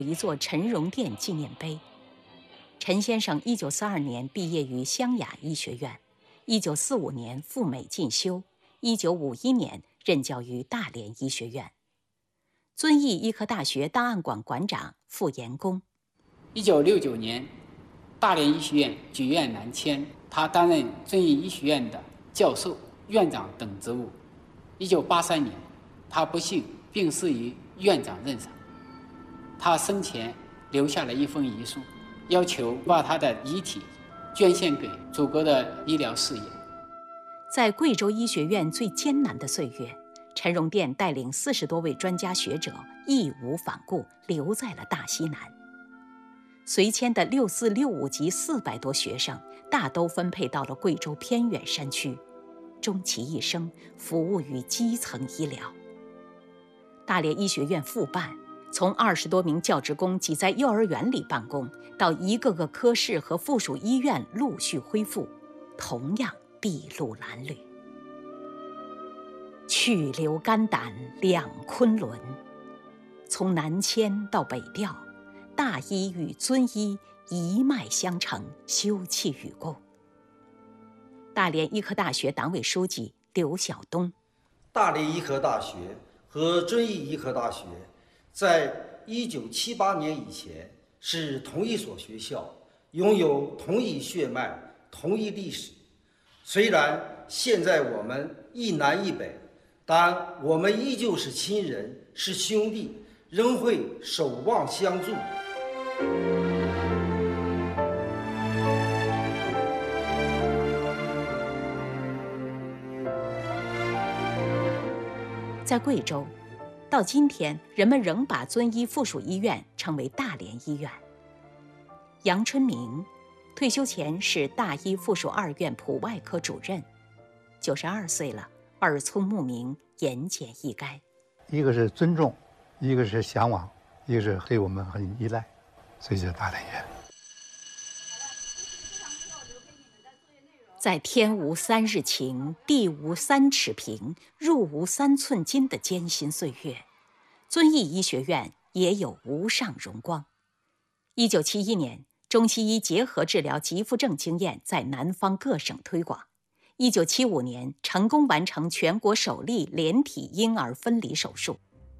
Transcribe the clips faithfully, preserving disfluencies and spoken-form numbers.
一座陈荣殿纪念碑。陈先生一九四二年毕业于湘雅医学院，一九四五年赴美进修，一九五一年任教于大连医学院。遵义医科大学档案馆馆长、副研工。 一九六九年，大连医学院举院南迁，他担任遵义医学院的教授、院长等职务。一九八三年，他不幸病逝于院长任上。他生前留下了一封遗书，要求把他的遗体捐献给祖国的医疗事业。 在贵州医学院最艰难的岁月，陈荣殿带领四十多位专家学者义无反顾，留在了大西南。随迁的六四六五级四百多学生，大都分配到了贵州偏远山区，终其一生服务于基层医疗。大连医学院复办，从二十多名教职工挤在幼儿园里办公，到一个个科室和附属医院陆续恢复，同样筚路蓝缕。去留肝胆两昆仑，从南迁到北调，大医与遵医一脉相承，休戚与共。大连医科大学党委书记刘晓东： 大连医科大学和遵义医科大学在一九七八年以前是同一所学校，拥有同一血脉、同一历史。虽然现在我们一南一北，但我们依旧是亲人，是兄弟，仍会守望相助。 在贵州，到今天，人们仍把遵医附属医院称为大连医院。杨春明退休前是大医附属二院普外科主任，九十二岁了，耳聪目明，言简意赅。 一个是尊重，一个是向往，一个是对我们很依赖，所以叫大连医院。 在天无三日晴，地无三尺平，入无三寸金的艰辛岁月，遵义医学院也有无上荣光。一九七一年，中西医结合治疗急腹症经验在南方各省推广。一九七五年，成功完成全国首例连体婴儿分离手术，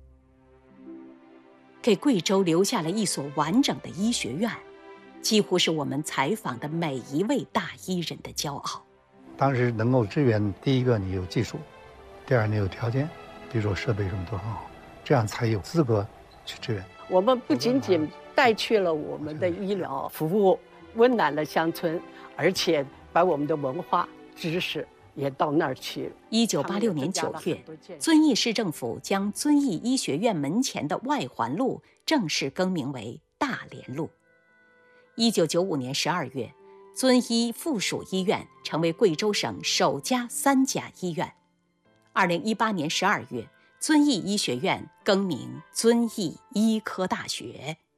给贵州留下了一所完整的医学院，几乎是我们采访的每一位大医人的骄傲。 当时能够支援，第一个你有技术，第二你有条件，比如说设备什么都很好，这样才有资格去支援。 我们不仅仅带去了我们的医疗服务，温暖了乡村，而且把我们的文化知识也到那儿去了。 一九八六年九月，遵义市政府将遵义医学院门前的外环路正式更名为大连路。一九九五年十二月，遵医附属医院成为贵州省首家三甲医院。二零一八年十二月，遵义医学院更名遵义医科大学。